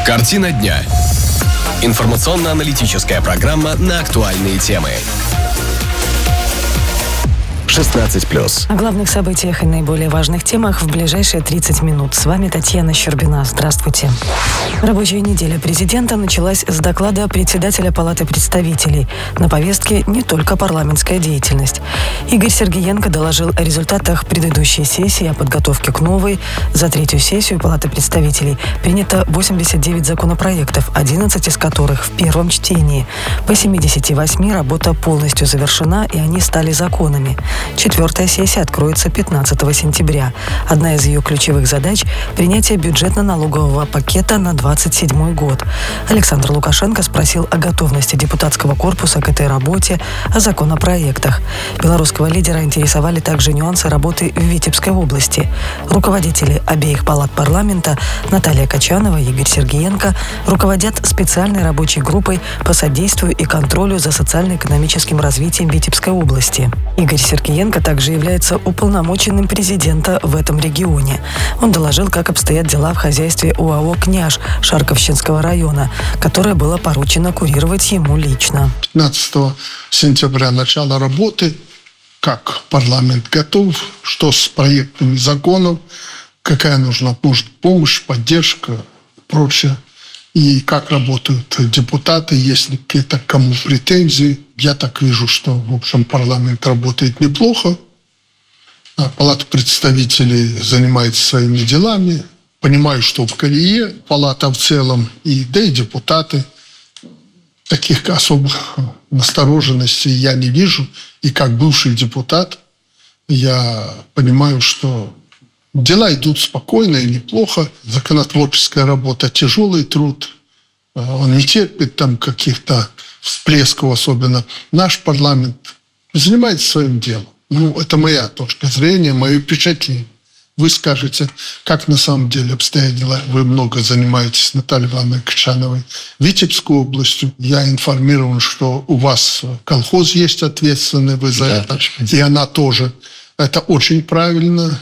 Картина дня. Информационно-аналитическая программа на актуальные темы. 16+. О главных событиях и наиболее важных темах в ближайшие 30 минут. С вами Татьяна Щербина. Здравствуйте. Рабочая неделя президента началась с доклада председателя Палаты представителей. На повестке не только парламентская деятельность. Игорь Сергиенко доложил о результатах предыдущей сессии, о подготовке к новой. За третью сессию Палаты представителей принято 89 законопроектов, 11 из которых в первом чтении. По 78 работа полностью завершена, и они стали законами. Четвертая сессия откроется 15 сентября. Одна из ее ключевых задач – принятие бюджетно-налогового пакета на 2027 год. Александр Лукашенко спросил о готовности депутатского корпуса к этой работе, о законопроектах. Белорусского лидера интересовали также нюансы работы в Витебской области. Руководители обеих палат парламента Наталья Качанова и Игорь Сергиенко руководят специальной рабочей группой по содействию и контролю за социально-экономическим развитием Витебской области. Игорь Сергиенко также является уполномоченным президента в этом регионе. Он доложил, как обстоят дела в хозяйстве ОАО «Княж» Шарковщинского района, которое было поручено курировать ему лично. 15 сентября начало работы. Как парламент готов, что с проектами законов, какая нужна помощь, поддержка, прочее. И как работают депутаты, если какие-то кому претензии. Я так вижу, что, в общем, парламент работает неплохо. Палата представителей занимается своими делами. Понимаю, что в колее палата в целом, и депутаты. Таких особых настороженностей я не вижу. И как бывший депутат я понимаю, что дела идут спокойно и неплохо. Законотворческая работа – тяжелый труд. Он не терпит там каких-то всплесков особенно. Наш парламент занимается своим делом. Это моя точка зрения, мое впечатление. Вы скажете, как на самом деле обстоят дела. Вы много занимаетесь, Натальей Ивановной Качановой, Витебской областью. Я информирован, что у вас колхоз есть ответственный, вы за это. И она тоже. Это очень правильно.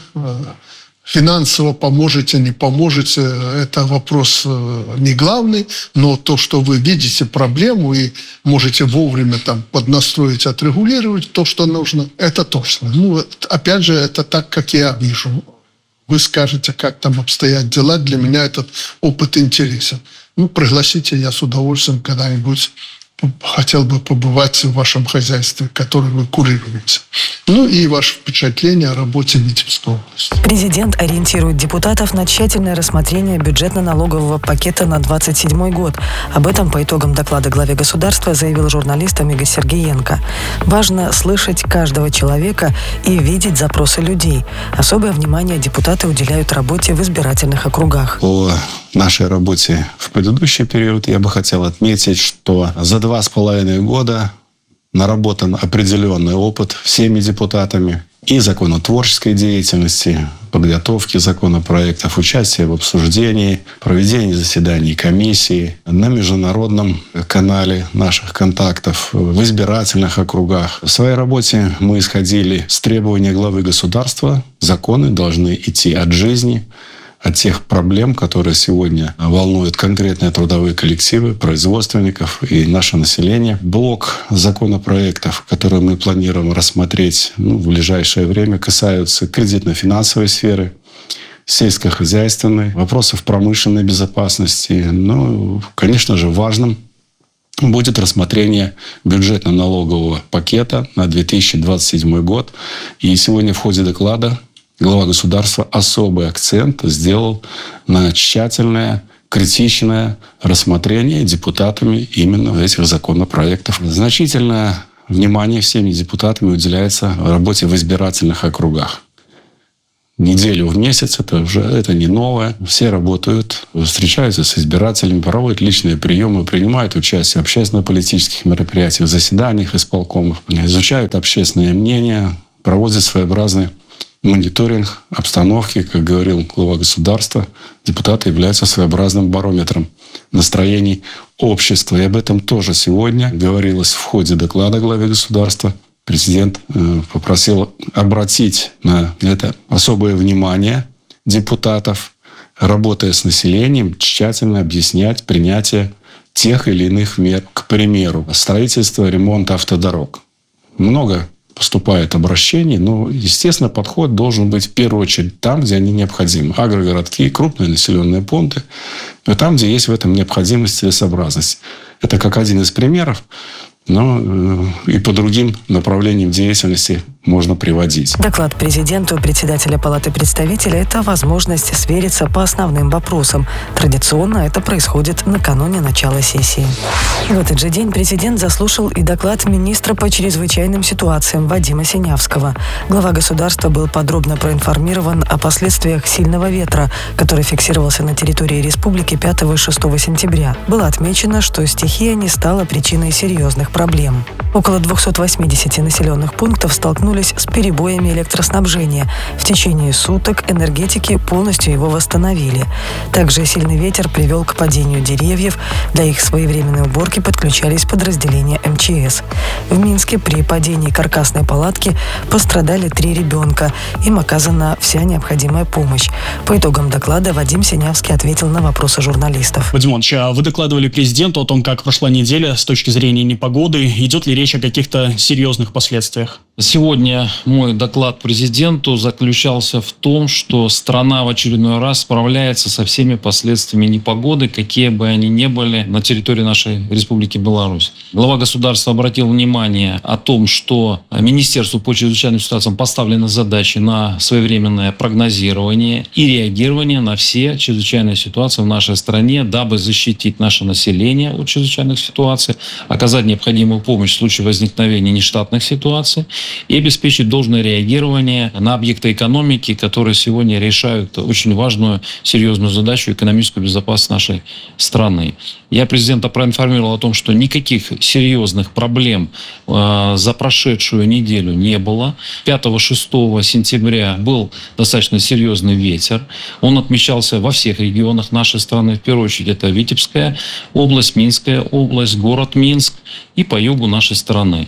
Финансово поможете, не поможете, это вопрос не главный, но то, что вы видите проблему и можете вовремя поднастроить, отрегулировать то, что нужно, это точно. Опять же, это так, как я вижу. Вы скажете, как там обстоят дела, для меня этот опыт интересен. Пригласите, я с удовольствием когда-нибудь хотел бы побывать в вашем хозяйстве, которое вы курируете. И ваше впечатление о работе Витебской области. Президент ориентирует депутатов на тщательное рассмотрение бюджетно-налогового пакета на 2027 год. Об этом по итогам доклада главе государства заявил журналистам Игорь Сергиенко. Важно слышать каждого человека и видеть запросы людей. Особое внимание депутаты уделяют работе в избирательных округах. По нашей работе в предыдущий период я бы хотел отметить, что за 2,5 года наработан определенный опыт всеми депутатами и законотворческой деятельности, подготовки законопроектов, участия в обсуждении, проведения заседаний комиссии, на международном канале наших контактов, в избирательных округах. В своей работе мы исходили с требования главы государства. Законы должны идти от жизни, от тех проблем, которые сегодня волнуют конкретные трудовые коллективы, производственников и наше население. Блок законопроектов, которые мы планируем рассмотреть в ближайшее время, касаются кредитно-финансовой сферы, сельскохозяйственной, вопросов промышленной безопасности. Конечно же, важным будет рассмотрение бюджетно-налогового пакета на 2027 год. И сегодня в ходе доклада глава государства особый акцент сделал на тщательное, критичное рассмотрение депутатами именно этих законопроектов. Значительное внимание всеми депутатами уделяется работе в избирательных округах. Неделю в месяц, это не новое. Все работают, встречаются с избирателями, проводят личные приемы, принимают участие в общественно-политических мероприятиях, заседаниях исполкомов, изучают общественное мнение, проводят своеобразный мониторинг обстановки. Как говорил глава государства, депутаты являются своеобразным барометром настроений общества. И об этом тоже сегодня говорилось в ходе доклада главы государства. Президент попросил обратить на это особое внимание депутатов работая с населением, тщательно объяснять принятие тех или иных мер. К примеру, строительство, ремонт автодорог. Много поступает обращений, но, естественно, подход должен быть в первую очередь там, где они необходимы. Агрогородки, крупные населенные пункты, но там, где есть в этом необходимость, целесообразность. Это как один из примеров, но и по другим направлениям деятельности можно приводить. Доклад президенту, председателя Палаты представителей – это возможность свериться по основным вопросам. Традиционно это происходит накануне начала сессии. В этот же день президент заслушал и доклад министра по чрезвычайным ситуациям Вадима Синявского. Глава государства был подробно проинформирован о последствиях сильного ветра, который фиксировался на территории республики 5 и 6 сентября. Было отмечено, что стихия не стала причиной серьезных проблем. Около 280 населенных пунктов столкнулись с перебоями электроснабжения. В течение суток энергетики полностью его восстановили. Также сильный ветер привел к падению деревьев. Для их своевременной уборки подключались подразделения МЧС. В Минске при падении каркасной палатки пострадали 3 ребенка. Им оказана вся необходимая помощь. По итогам доклада Вадим Синявский ответил на вопросы журналистов. Вадим Иванович, вы докладывали президенту о том, как прошла неделя с точки зрения непогоды. Идет ли речь о каких-то серьезных последствиях? Сегодня мой доклад президенту заключался в том, что страна в очередной раз справляется со всеми последствиями непогоды, какие бы они ни были на территории нашей Республики Беларусь. Глава государства обратил внимание о том, что Министерству по чрезвычайным ситуациям поставлены задачи на своевременное прогнозирование и реагирование на все чрезвычайные ситуации в нашей стране, дабы защитить наше население от чрезвычайных ситуаций, оказать необходимую помощь в случае возникновения нештатных ситуаций и обеспечить должное реагирование на объекты экономики, которые сегодня решают очень важную, серьезную задачу экономическую безопасность нашей страны. Я президента проинформировал о том, что никаких серьезных проблем за прошедшую неделю не было. 5-6 сентября был достаточно серьезный ветер. Он отмечался во всех регионах нашей страны. В первую очередь это Витебская область, Минская область, город Минск и по югу нашей страны.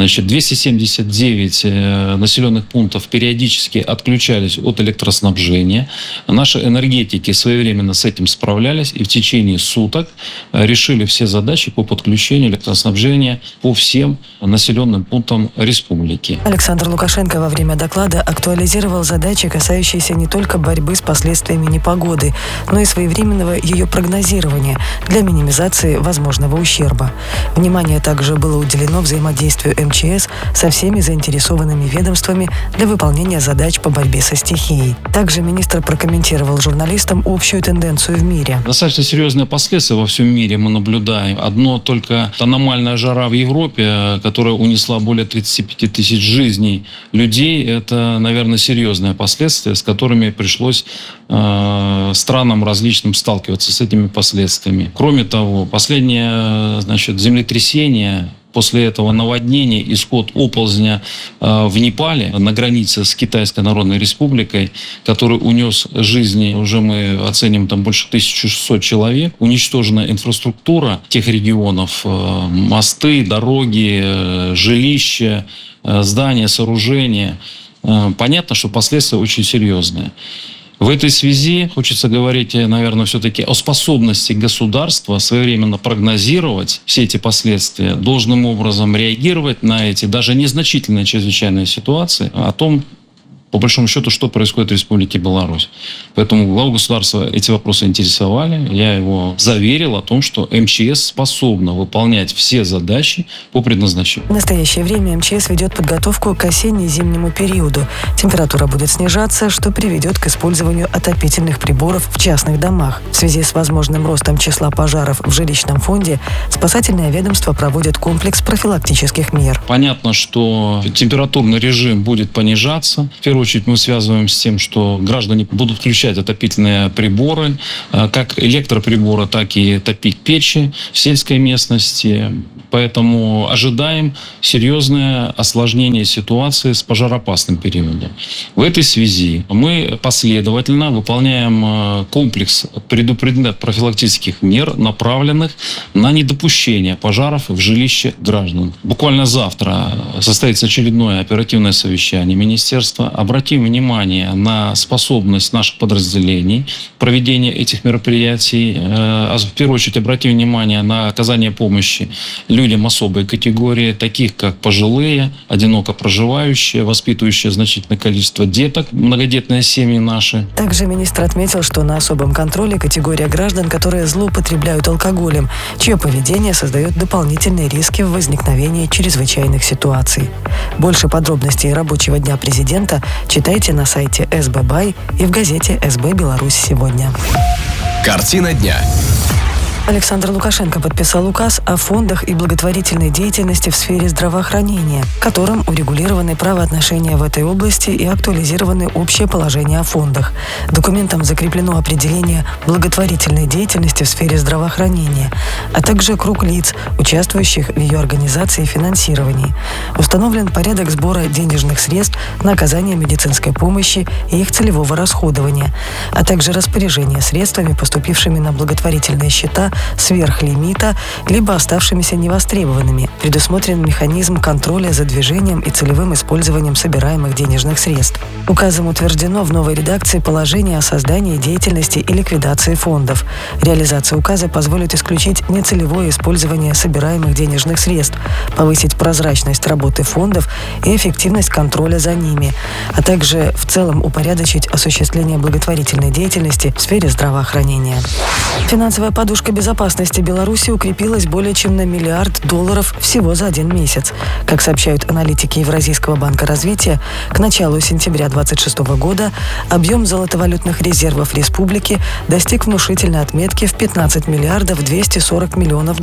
279 населенных пунктов периодически отключались от электроснабжения. Наши энергетики своевременно с этим справлялись и в течение суток решили все задачи по подключению электроснабжения по всем населенным пунктам республики. Александр Лукашенко во время доклада актуализировал задачи, касающиеся не только борьбы с последствиями непогоды, но и своевременного ее прогнозирования для минимизации возможного ущерба. Внимание также было уделено взаимодействию МЧС со всеми заинтересованными ведомствами для выполнения задач по борьбе со стихией. Также министр прокомментировал журналистам общую тенденцию в мире. Достаточно серьезные последствия во всем мире мы наблюдаем. Одно только аномальная жара в Европе, которая унесла более 35 тысяч жизней людей, это, наверное, серьезные последствия, с которыми пришлось странам различным сталкиваться с этими последствиями. Кроме того, последнее, землетрясение, после этого наводнение, исход оползня в Непале на границе с Китайской Народной Республикой, который унес жизни, уже мы оценим, там больше 1600 человек. Уничтожена инфраструктура тех регионов, мосты, дороги, жилища, здания, сооружения. Понятно, что последствия очень серьезные. В этой связи хочется говорить, наверное, все-таки о способности государства своевременно прогнозировать все эти последствия, должным образом реагировать на эти даже незначительные чрезвычайные ситуации, о том, по большому счету, что происходит в Республике Беларусь. Поэтому главу государства эти вопросы интересовали. Я его заверил о том, что МЧС способна выполнять все задачи по предназначению. В настоящее время МЧС ведет подготовку к осенне-зимнему периоду. Температура будет снижаться, что приведет к использованию отопительных приборов в частных домах. В связи с возможным ростом числа пожаров в жилищном фонде спасательное ведомство проводит комплекс профилактических мер. Понятно, что температурный режим будет понижаться. В первую очередь мы связываем с тем, что граждане будут включать отопительные приборы, как электроприборы, так и топить печи в сельской местности. Поэтому ожидаем серьезное осложнение ситуации с пожароопасным периодом. В этой связи мы последовательно выполняем комплекс предупредительно-профилактических мер, направленных на недопущение пожаров в жилище граждан. Буквально завтра состоится очередное оперативное совещание министерства. Обратим внимание на способность наших подразделений проведения этих мероприятий. В первую очередь обратим внимание на оказание помощи людям особой категории, таких как пожилые, одиноко проживающие, воспитывающие значительное количество деток, многодетные семьи наши. Также министр отметил, что на особом контроле категория граждан, которые злоупотребляют алкоголем, чье поведение создает дополнительные риски в возникновении чрезвычайных ситуаций. Больше подробностей рабочего дня президента читайте на сайте СБ-Бай и в газете «СБ Беларусь сегодня». Картина дня. Александр Лукашенко подписал указ о фондах и благотворительной деятельности в сфере здравоохранения, которым урегулированы правоотношения в этой области и актуализированы общее положение о фондах. Документом закреплено определение благотворительной деятельности в сфере здравоохранения, а также круг лиц, участвующих в ее организации и финансировании. Установлен порядок сбора денежных средств на оказание медицинской помощи и их целевого расходования, а также распоряжение средствами, поступившими на благотворительные счета, сверх лимита, либо оставшимися невостребованными. Предусмотрен механизм контроля за движением и целевым использованием собираемых денежных средств. Указом утверждено в новой редакции положение о создании, деятельности и ликвидации фондов. Реализация указа позволит исключить нецелевое использование собираемых денежных средств, повысить прозрачность работы фондов и эффективность контроля за ними, а также в целом упорядочить осуществление благотворительной деятельности в сфере здравоохранения. Финансовая подушка безопасности Беларуси укрепилась более чем на $1 миллиард всего за один месяц. Как сообщают аналитики Евразийского банка развития, к началу сентября 2026 года объем золотовалютных резервов республики достиг внушительной отметки в $15 миллиардов 240 миллионов.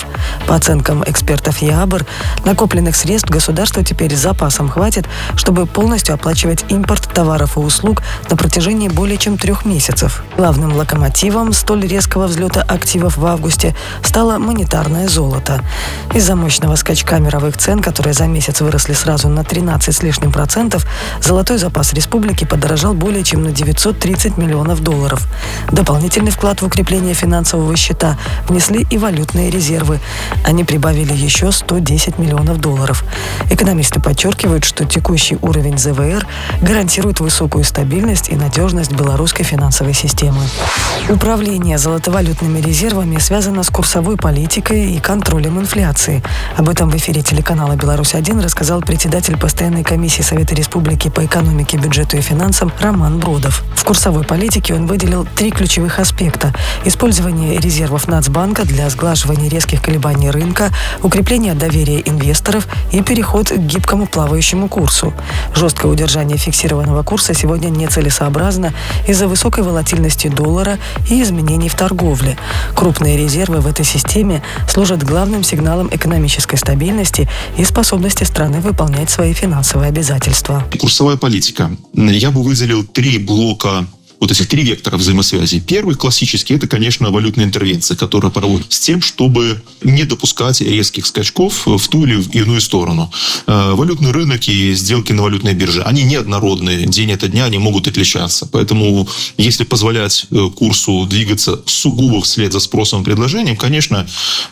По оценкам экспертов ЕАБР, накопленных средств государству теперь с запасом хватит, чтобы полностью оплачивать импорт товаров и услуг на протяжении более чем 3 месяцев. Главным локомотивом столь резкого взлета активов в августе стало монетарное золото. Из-за мощного скачка мировых цен, которые за месяц выросли сразу на 13 с лишним %, золотой запас республики подорожал более чем на $930 миллионов. Дополнительный вклад в укрепление финансового счета внесли и валютные резервы. Они прибавили еще $110 миллионов. Экономисты подчеркивают, что текущий уровень ЗВР гарантирует высокую стабильность и надежность белорусской финансовой системы. Управление золотовалютными резервами связано с курсовой политикой и контролем инфляции. Об этом в эфире телеканала «Беларусь-1» рассказал председатель постоянной комиссии Совета Республики по экономике, бюджету и финансам Роман Бродов. В курсовой политике он выделил 3 ключевых аспекта: использование резервов Нацбанка для сглаживания резких колебаний рынка, укрепление доверия инвесторов и переход к гибкому плавающему курсу. Жесткое удержание фиксированного курса сегодня нецелесообразно из-за высокой волатильности доллара и изменений в торговле. Крупные резервы в этой системе служат главным сигналом экономической стабильности и способности страны выполнять свои финансовые обязательства. Курсовая политика. Я бы выделил 3 блока, вот этих 3 вектора взаимосвязи. Первый, классический, это, конечно, валютная интервенция, которая проводится с тем, чтобы не допускать резких скачков в ту или иную сторону. Валютный рынок и сделки на валютной бирже, они неоднородные. День ото дня они могут отличаться. Поэтому, если позволять курсу двигаться сугубо вслед за спросом и предложением, конечно,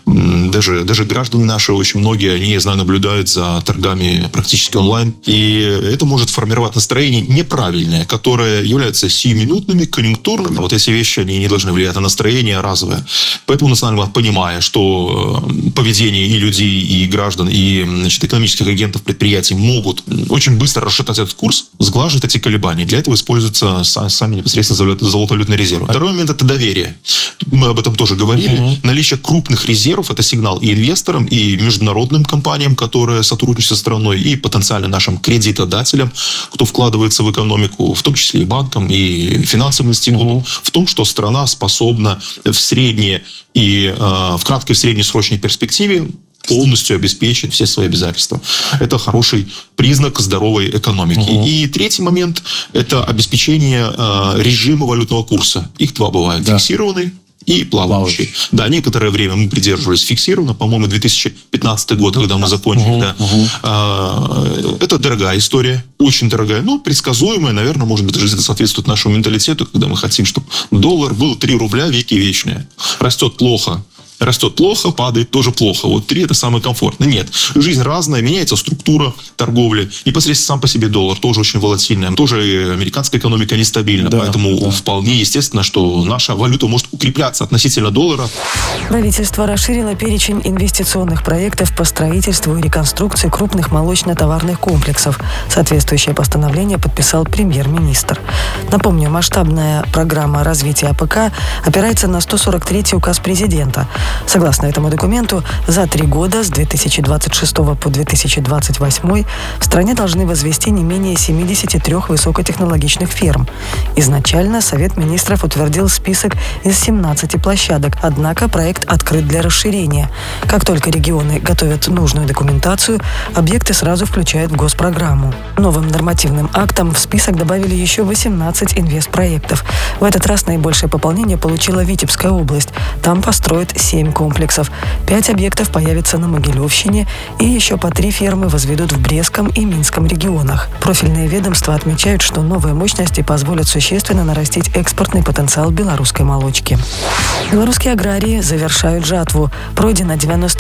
даже граждане наши, очень многие, они, я знаю, наблюдают за торгами практически онлайн. И это может формировать настроение неправильное, которое является сиюминутным, конъюнктурными. Вот эти вещи, они не должны влиять на настроение разовое. Поэтому Национальный банк, понимая, что поведение и людей, и граждан, и экономических агентов предприятий могут очень быстро расшатать этот курс, сглаживать эти колебания. Для этого используются сами непосредственно золотовалютные резервы. Второй момент – это доверие. Мы об этом тоже говорили. Наличие крупных резервов – это сигнал и инвесторам, и международным компаниям, которые сотрудничают со страной, и потенциально нашим кредитодателям, кто вкладывается в экономику, в том числе и банкам, и финансовым институтом, в том, что страна способна в средней и в краткой и в среднесрочной перспективе полностью обеспечить все свои обязательства. Это хороший признак здоровой экономики. И третий момент – это обеспечение режима валютного курса. Их 2 бывают. Фиксированный и плавающие. Да, некоторое время мы придерживались фиксированно, по-моему, 2015 год, когда мы закончили. Это дорогая история, очень дорогая, но предсказуемая, наверное, может быть, даже это соответствует нашему менталитету, когда мы хотим, чтобы доллар был 3 рубля веки вечные. Растет плохо, падает тоже плохо. Вот 3 – это самое комфортное. Нет. Жизнь разная, меняется структура торговли. Непосредственно сам по себе доллар тоже очень волатильный. Тоже американская экономика нестабильна. Поэтому вполне естественно, что наша валюта может укрепляться относительно доллара. Правительство расширило перечень инвестиционных проектов по строительству и реконструкции крупных молочно-товарных комплексов. Соответствующее постановление подписал премьер-министр. Напомню, масштабная программа развития АПК опирается на 143-й указ президента. Согласно этому документу, за 3 года, с 2026 по 2028, в стране должны возвести не менее 73 высокотехнологичных ферм. Изначально Совет министров утвердил список из 17 площадок, однако проект открыт для расширения. Как только регионы готовят нужную документацию, объекты сразу включают в госпрограмму. Новым нормативным актом в список добавили еще 18 инвестпроектов. В этот раз наибольшее пополнение получила Витебская область. Там построят 7 комплексов. 5 объектов появятся на Могилевщине, и еще по 3 фермы возведут в Брестском и Минском регионах. Профильные ведомства отмечают, что новые мощности позволят существенно нарастить экспортный потенциал белорусской молочки. Белорусские аграрии завершают жатву. Пройдено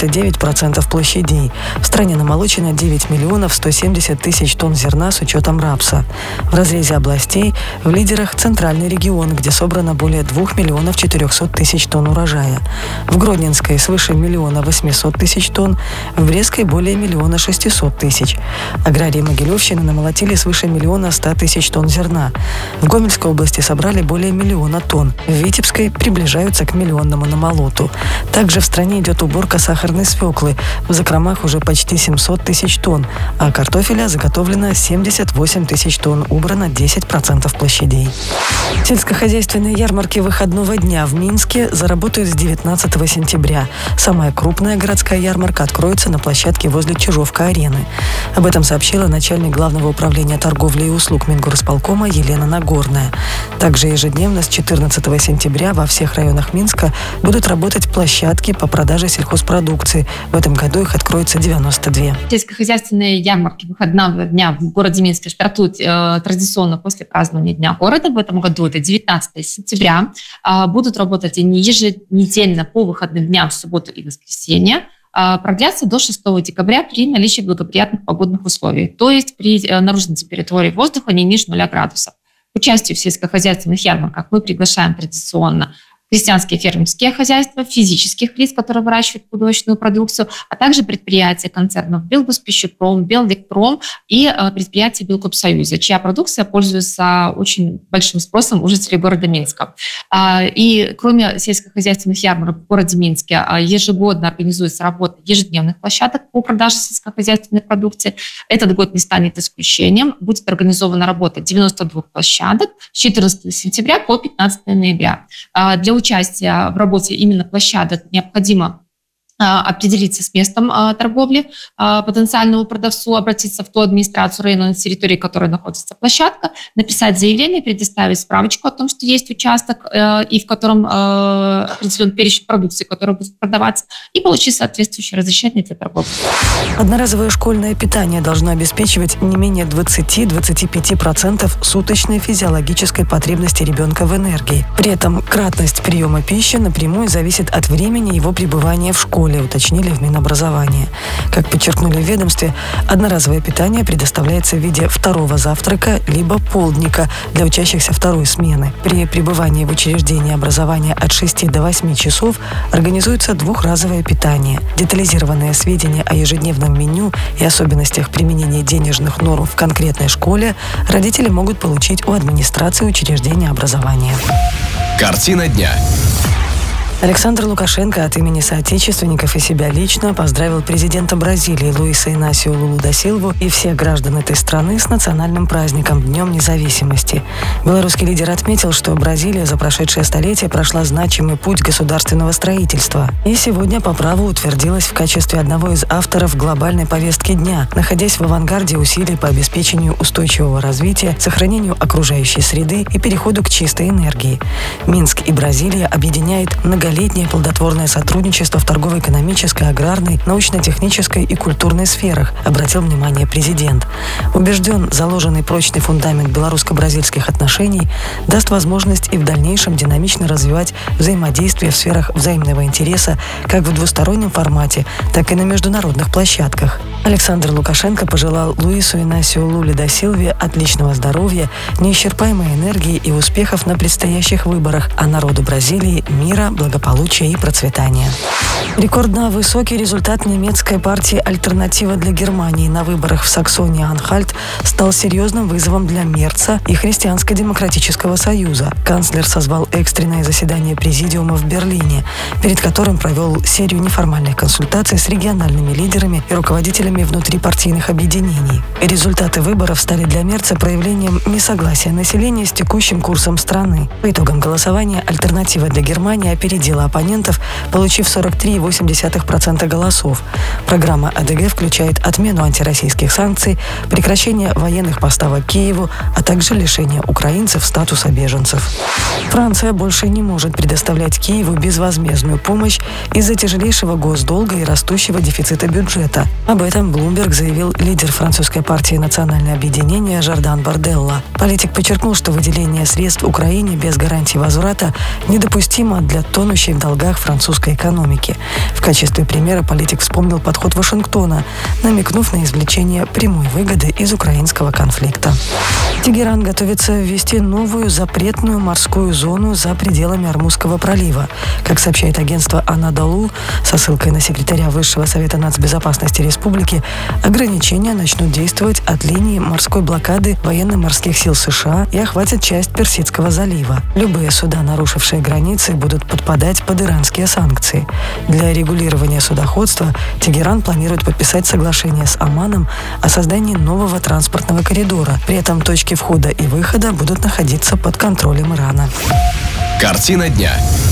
99% площадей. В стране намолочено 9 миллионов 170 тысяч тонн зерна с учетом рапса. В разрезе областей в лидерах центральный регион, где собрано более 2 миллионов 400 тысяч тонн урожая. В Гродненской свыше 1 800 000 тонн, в Брестской более 1 600 000. Аграрии Могилевщины намолотили свыше 1 100 000 тонн зерна. В Гомельской области собрали более 1 000 000 тонн. В Витебской приближаются к миллионному намолоту. Также в стране идет уборка сахарной свеклы. В закромах уже почти 700 000 тонн, а картофеля заготовлено 78 000 тонн, убрано 10% площадей. Сельскохозяйственные ярмарки выходного дня в Минске заработают с 19 сентября. Самая крупная городская ярмарка откроется на площадке возле Чижовка-арены. Об этом сообщила начальник Главного управления торговли и услуг Мингорисполкома Елена Нагорная. Также ежедневно с 14 сентября во всех районах Минска будут работать площадки по продаже сельхозпродукции. В этом году их откроется 92. Сельскохозяйственные ярмарки выходного дня в городе Минске стартуют традиционно после празднования Дня города. В этом году это 19 сентября. Будут работать они еженедельно по выходным дням в субботу и воскресенье. Продлятся до 6 декабря при наличии благоприятных погодных условий, то есть при наружной температуре воздуха не ниже 0 градусов. К участию в сельскохозяйственных ярмарках мы приглашаем традиционно крестьянские фермерские хозяйства, физических лиц, которые выращивают художественную продукцию, а также предприятия концернов Белгоспищепром, Белвекпром и предприятия Белкопсоюза, чья продукция пользуется очень большим спросом у жителей города Минска. И кроме сельскохозяйственных ярмарок в городе Минске ежегодно организуется работа ежедневных площадок по продаже сельскохозяйственной продукции. Этот год не станет исключением. Будет организована работа 92 площадок с 14 сентября по 15 ноября. Для участия в работе именно площадок необходимо определиться с местом торговли потенциальному продавцу, обратиться в ту администрацию района, на территории которой находится площадка, написать заявление, предоставить справочку о том, что есть участок и в котором определен перечень продукции, которая будет продаваться, и получить соответствующее разрешение для торговли. Одноразовое школьное питание должно обеспечивать не менее 20-25% суточной физиологической потребности ребенка в энергии. При этом кратность приема пищи напрямую зависит от времени его пребывания в школе, уточнили в Минобразовании. Как подчеркнули в ведомстве, одноразовое питание предоставляется в виде 2-го завтрака либо полдника для учащихся 2-й смены. При пребывании в учреждении образования от 6 до 8 часов организуется 2-разовое питание. Детализированные сведения о ежедневном меню и особенностях применения денежных норм в конкретной школе родители могут получить у администрации учреждения образования. Картина дня. Александр Лукашенко от имени соотечественников и себя лично поздравил президента Бразилии Луиса Инасио Лулу да Силву и всех граждан этой страны с национальным праздником Днем независимости. Белорусский лидер отметил, что Бразилия за прошедшее столетие прошла значимый путь государственного строительства и сегодня по праву утвердилась в качестве одного из авторов глобальной повестки дня, находясь в авангарде усилий по обеспечению устойчивого развития, сохранению окружающей среды и переходу к чистой энергии. Минск и Бразилия объединяет многолетнее плодотворное сотрудничество в торгово-экономической, аграрной, научно-технической и культурной сферах, обратил внимание президент. Убежден, заложенный прочный фундамент белорусско-бразильских отношений даст возможность и в дальнейшем динамично развивать взаимодействие в сферах взаимного интереса как в двустороннем формате, так и на международных площадках. Александр Лукашенко пожелал Луису Инасио Луле да Силве отличного здоровья, неисчерпаемой энергии и успехов на предстоящих выборах, а народу Бразилии – мира, благополучия и процветания. Рекордно высокий результат немецкой партии «Альтернатива для Германии» на выборах в Саксонии-Анхальт стал серьезным вызовом для Мерца и Христианско-демократического союза. Канцлер созвал экстренное заседание президиума в Берлине, перед которым провел серию неформальных консультаций с региональными лидерами и руководителями внутрипартийных объединений. Результаты выборов стали для Мерца проявлением несогласия населения с текущим курсом страны. По итогам голосования «Альтернатива для Германии» опередила оппонентов, получив 43,8% голосов. Программа АДГ включает отмену антироссийских санкций, прекращение военных поставок Киеву, а также лишение украинцев статуса беженцев. Франция больше не может предоставлять Киеву безвозмездную помощь из-за тяжелейшего госдолга и растущего дефицита бюджета. Об этом Bloomberg заявил лидер французской партии «Национальное объединение» Жордан Барделла. Политик подчеркнул, что выделение средств Украине без гарантии возврата недопустимо для тонущей в долгах французской экономики. В качестве примера политик вспомнил подход Вашингтона, намекнув на извлечение прямой выгоды из украинского конфликта. Тегеран готовится ввести новую запретную морскую зону за пределами Ормузского пролива. Как сообщает агентство «Анадолу» со ссылкой на секретаря Высшего совета нацбезопасности республики, ограничения начнут действовать от линии морской блокады военно-морских сил США и охватят часть Персидского залива. Любые суда, нарушившие границы, будут подпадать под иранские санкции. Для регулирования судоходства Тегеран планирует подписать соглашение с Оманом о создании нового транспортного коридора. При этом точки входа и выхода будут находиться под контролем Ирана. Картина дня.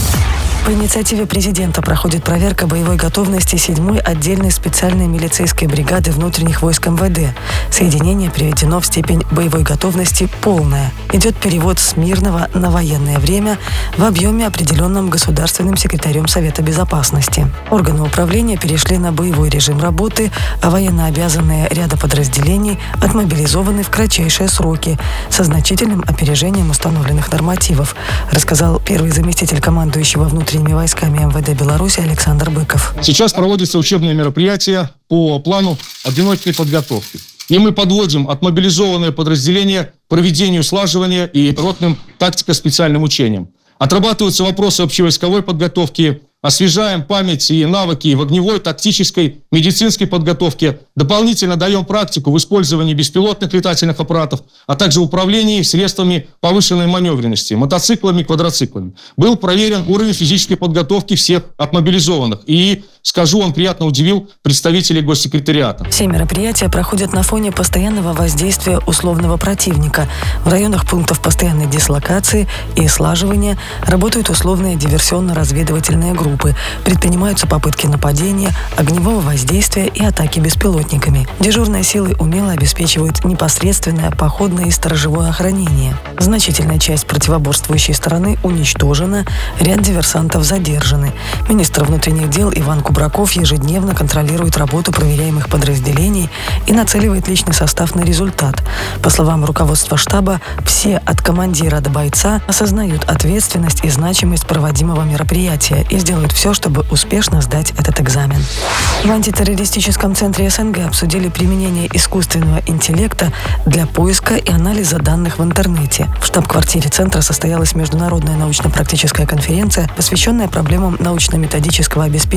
По инициативе президента проходит проверка боевой готовности 7-й отдельной специальной милицейской бригады внутренних войск МВД. Соединение приведено в степень боевой готовности «полная». Идет перевод с мирного на военное время в объеме, определенном государственным секретарем Совета Безопасности. Органы управления перешли на боевой режим работы, а военнообязанные ряда подразделений отмобилизованы в кратчайшие сроки со значительным опережением установленных нормативов, рассказал первый заместитель командующего внутренними войсками МВД Беларуси Александр Быков. Сейчас проводятся учебные мероприятия по плану одиночной подготовки. И мы подводим отмобилизованные подразделения к проведению слаживания и ротным тактико-специальным учениям. Отрабатываются вопросы общевойсковой подготовки, освежаем память и навыки в огневой, тактической, медицинской подготовке. Дополнительно даем практику в использовании беспилотных летательных аппаратов, а также в управлении средствами повышенной маневренности, мотоциклами, квадроциклами. Был проверен уровень физической подготовки всех отмобилизованных. И, скажу, он приятно удивил представителей госсекретариата. Все мероприятия проходят на фоне постоянного воздействия условного противника. В районах пунктов постоянной дислокации и слаживания работают условные диверсионно-разведывательные группы. Предпринимаются попытки нападения, огневого воздействия и атаки беспилотниками. Дежурные силы умело обеспечивают непосредственное походное и сторожевое охранение. Значительная часть противоборствующей стороны уничтожена, ряд диверсантов задержаны. Министр внутренних дел Иван Кубраков ежедневно контролирует работу проверяемых подразделений и нацеливает личный состав на результат. По словам руководства штаба, все от командира до бойца осознают ответственность и значимость проводимого мероприятия и сделают все, чтобы успешно сдать этот экзамен. В антитеррористическом центре СНГ обсудили применение искусственного интеллекта для поиска и анализа данных в интернете. В штаб-квартире центра состоялась международная научно-практическая конференция, посвященная проблемам научно-методического обеспечения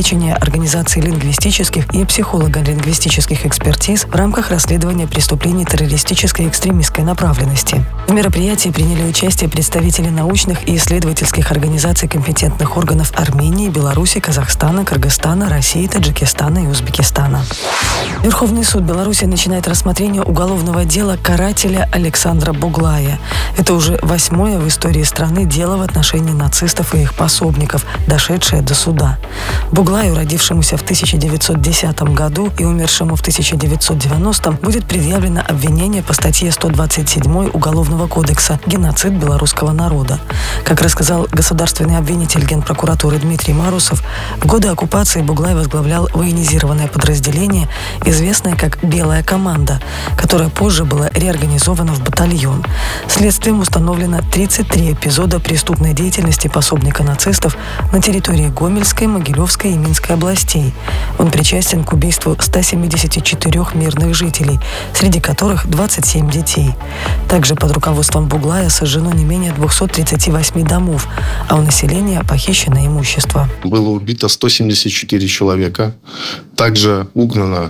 организации лингвистических и психолого-лингвистических экспертиз в рамках расследования преступлений террористической и экстремистской направленности. В мероприятии приняли участие представители научных и исследовательских организаций компетентных органов Армении, Беларуси, Казахстана, Кыргызстана, России, Таджикистана и Узбекистана. Верховный суд Беларуси начинает рассмотрение уголовного дела карателя Александра Буглая. Это уже 8-е в истории страны дело в отношении нацистов и их пособников, дошедшее до суда. Буглаю, родившемуся в 1910 году и умершему в 1990, будет предъявлено обвинение по статье 127 Уголовного кодекса «Геноцид белорусского народа». Как рассказал государственный обвинитель Генпрокуратуры Дмитрий Марусов, в годы оккупации Буглай возглавлял военизированное подразделение, известное как «Белая команда», которое позже было реорганизовано в батальон. Следствием установлено 33 эпизода преступной деятельности пособника нацистов на территории Гомельской, Могилевской и Минской областей. Он причастен к убийству 174 мирных жителей, среди которых 27 детей. Также под руководством Буглая сожжено не менее 238 домов, а у населения похищено имущество. Было убито 174 человека. Также угнано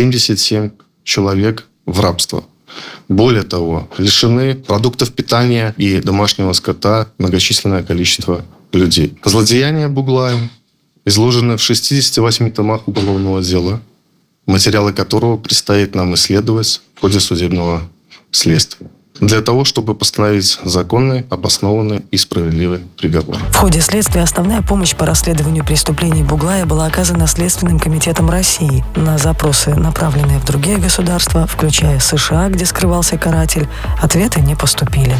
77 человек в рабство. Более того, лишены продуктов питания и домашнего скота многочисленное количество людей. Злодеяния Буглая изложены в 68 томах уголовного дела, материалы которого предстоит нам исследовать в ходе судебного следствия, для того, чтобы постановить законный, обоснованный и справедливый приговор. В ходе следствия основная помощь по расследованию преступлений Буглая была оказана Следственным комитетом России. На запросы, направленные в другие государства, включая США, где скрывался каратель, ответы не поступили.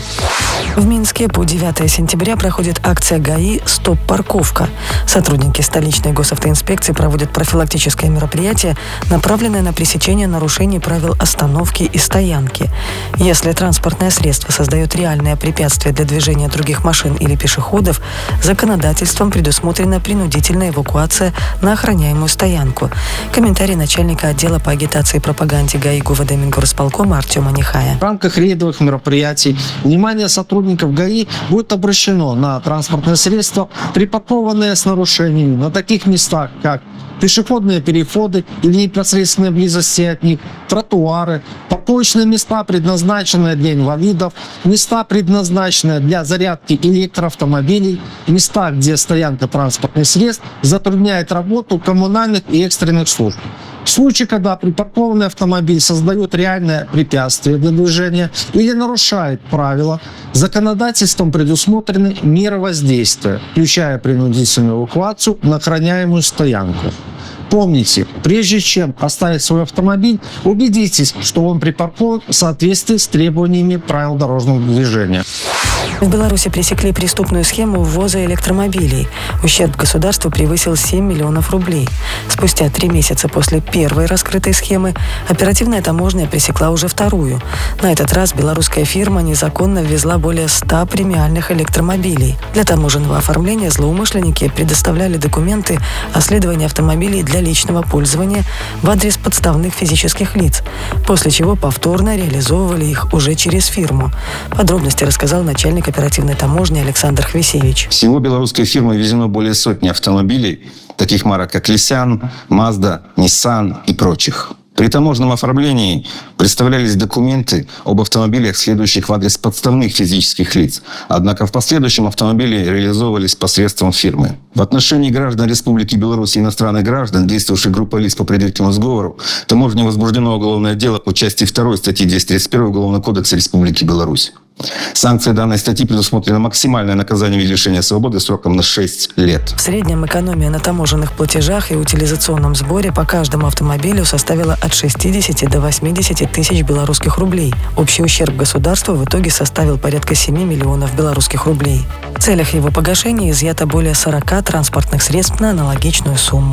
В Минске по 9 сентября проходит акция ГАИ «Стоп-парковка». Сотрудники столичной госавтоинспекции проводят профилактическое мероприятие, направленное на пресечение нарушений правил остановки и стоянки. Если транспортное средство создает реальное препятствие для движения других машин или пешеходов, законодательством предусмотрена принудительная эвакуация на охраняемую стоянку. Комментарий начальника отдела по агитации и пропаганде ГАИ ГУВД Мингорисполкома Артема Нехая. В рамках рейдовых мероприятий внимание сотрудников ГАИ будет обращено на транспортные средства, припаркованные с нарушениями на таких местах, как пешеходные переходы или непосредственной близости от них, тротуары, парковочные места, предназначенные для инвалидов, места, предназначенные для зарядки электроавтомобилей, места, где стоянка транспортных средств затрудняет работу коммунальных и экстренных служб. В случае, когда припаркованный автомобиль создает реальное препятствие для движения или нарушает правила, законодательством предусмотрены меры воздействия, включая принудительную эвакуацию на охраняемую стоянку. Помните, прежде чем оставить свой автомобиль, убедитесь, что он припаркован в соответствии с требованиями правил дорожного движения. В Беларуси пресекли преступную схему ввоза электромобилей. Ущерб государству превысил 7 миллионов рублей. Спустя 3 месяца после первой раскрытой схемы оперативная таможня пресекла уже вторую. На этот раз белорусская фирма незаконно ввезла более 100 премиальных электромобилей. Для таможенного оформления злоумышленники предоставляли документы о следовании автомобилей для личного пользования в адрес подставных физических лиц, после чего повторно реализовывали их уже через фирму. Подробности рассказал начальник оперативной таможни Александр Хвесевич. Всего белорусской фирмой ввезено более сотни автомобилей, таких марок как Лисян, Мазда, Ниссан и прочих. При таможенном оформлении представлялись документы об автомобилях, следующих в адрес подставных физических лиц. Однако в последующем автомобили реализовывались посредством фирмы. В отношении граждан Республики Беларусь и иностранных граждан, действовавших группой лиц по предварительному сговору, таможней возбуждено уголовное дело по части 2 статьи 231 Уголовного кодекса Республики Беларусь. Санкцией данной статьи предусмотрено максимальное наказание в виде лишения свободы сроком на 6 лет. В среднем экономия на таможенных платежах и утилизационном сборе по каждому автомобилю составила от 60 до 80 тысяч белорусских рублей. Общий ущерб государству в итоге составил порядка 7 миллионов белорусских рублей. В целях его погашения изъято более 40 транспортных средств на аналогичную сумму.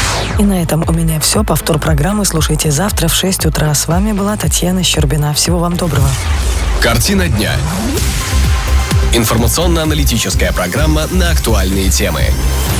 И на этом у меня все. Повтор программы слушайте завтра в 6 утра. С вами была Татьяна Щербина. Всего вам доброго. Картина дня. Информационно-аналитическая программа на актуальные темы.